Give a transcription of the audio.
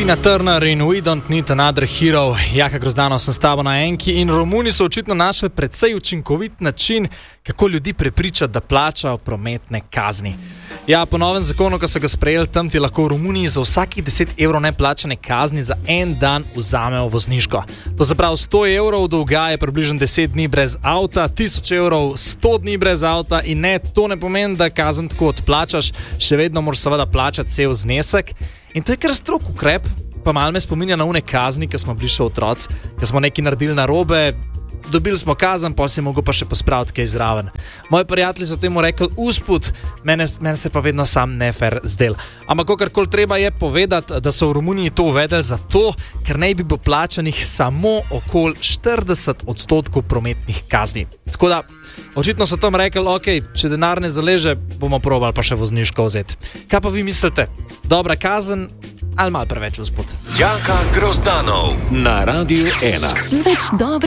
Tina Turner in We Don't Need Another Hero. Jaka Grozdanov sem s tabo na enki in Romuni so očitno našli precej učinkovit način, kako ljudi prepričati, da plačajo prometne kazni. Ja, po novem zakonu, ko so ga sprejeli, tam ti lahko v Romuniji za vsakih 10 evrov neplačane kazni za en dan vzamejo vozniško. To se pravi, 100 evrov dolga je približno 10 dni brez avta, 1000 evrov 100 dni brez avta in ne, to ne pomeni, da kazen tako odplačaš, še vedno moraš seveda plačati cel znesek. In to je kar strog ukrep, pa malo me spominja na une kazni, ki smo bili še otroci, ki smo nekaj naredili narobe, dobili smo kazen, pa si mogel pa še pospraviti kaj zraven. Moji prijatelji so temu rekli usput, mene se pa vedno sam nefer zdel. Ampak kakorkoli treba je povedati, da so v Romuniji to uvedeli zato, ker naj bi bilo plačanih samo okoli 40% prometnih kazni. Tako da, očitno so tam rekli, ok, če denar ne zaleže, bomo probali pa še vozniško vzeti. Kaj pa vi mislite? Dobra kazen ali malo preveč usput? Jaka Grozdanov na Radiu 1.